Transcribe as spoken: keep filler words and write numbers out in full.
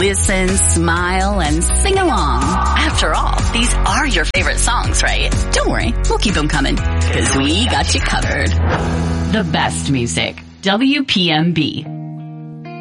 listen, smile, and sing along. After all, these are your favorite songs, right? Don't worry, we'll keep them coming, because we got you covered. The best music. W P M B.